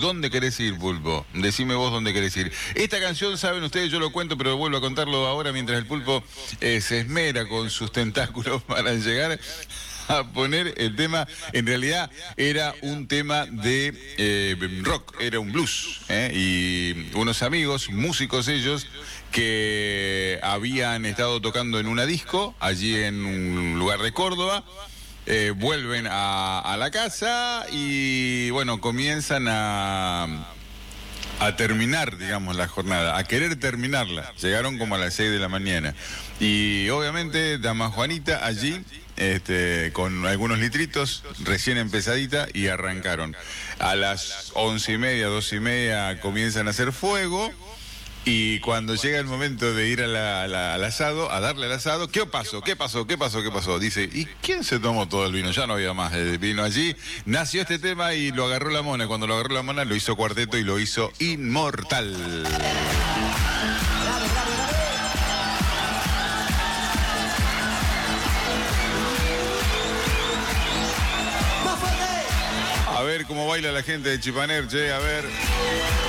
¿Dónde querés ir, Pulpo? Decime vos dónde querés ir. Esta canción, saben ustedes, yo lo cuento, pero vuelvo a contarlo ahora mientras el Pulpo se esmera con sus tentáculos para llegar a poner el tema. En realidad era un tema de rock, era un blues, y unos amigos, músicos ellos, que habían estado tocando en una disco, allí en un lugar de Córdoba, vuelven a la casa y bueno, comienzan a terminar, digamos, la jornada, a querer terminarla. Llegaron como a las 6 de la mañana. Y obviamente, dama Juanita allí, con algunos litritos, recién empezadita, y arrancaron. A las 11:30, 12:30 comienzan a hacer fuego. Y cuando llega el momento de ir al asado, a darle al asado, ¿qué pasó? ¿Qué pasó? ¿Qué pasó? ¿Qué pasó? Dice, ¿y quién se tomó todo el vino? Ya no había más vino allí. Nació este tema y lo agarró la mona. Cuando lo agarró la mona, lo hizo cuarteto y lo hizo inmortal. A ver cómo baila la gente de Chipaner, che, a ver.